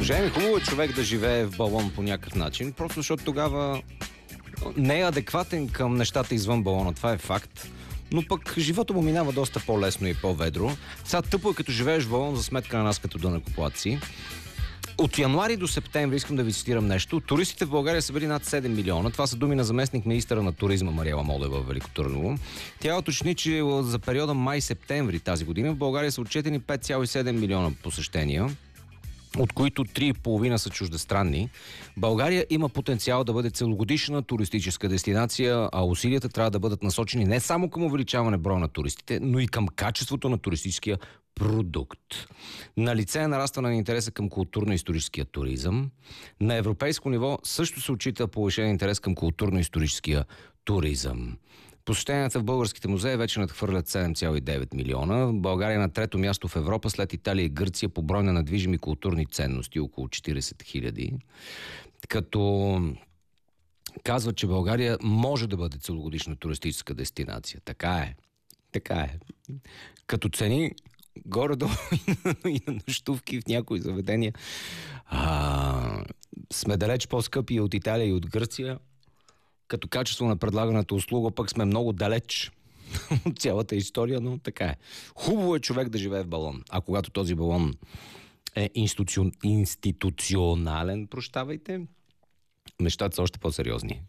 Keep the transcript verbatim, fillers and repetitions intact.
Уважаеми, хубаво е човек да живее в балон по някакъв начин, просто защото тогава не е адекватен към нещата извън балона. Това е факт. Но пък живота му минава доста по-лесно и по-ведро. Сега тъпо е като живееш в балон за сметка на нас като данъкоплатци. От януари до септември, искам да ви цитирам нещо, туристите в България са били над седем милиона. Това са думи на заместник министъра на туризма Мариела Молева в Велико Търново. Тя уточни, че за периода май-септември тази година в България са отчетени пет цяло и седем милиона посещения, от които три и половина са чуждестранни. България има потенциал да бъде целогодишна туристическа дестинация, а усилията трябва да бъдат насочени не само към увеличаване броя на туристите, но и към качеството на туристическия продукт. На лице е нарастване на интереса към културно-историческия туризъм. На европейско ниво също се отчита повишен интерес към културно-историческия туризъм. Посещенията в българските музеи вече надхвърлят седем цяло и девет милиона. България е на трето място в Европа след Италия и Гърция по брой на недвижими културни ценности, около четиридесет хиляди. Като казват, че България може да бъде целогодишна туристическа дестинация. Така е. Така е. Като цени горе-долу и на нощувки в някои заведения а, сме далеч по-скъпи от Италия и от Гърция. Като качество на предлаганата услуга пък сме много далеч от цялата история, но така е. Хубаво е човек да живее в балон. А когато този балон е институцион... институционален, прощавайте, нещата са още по-сериозни.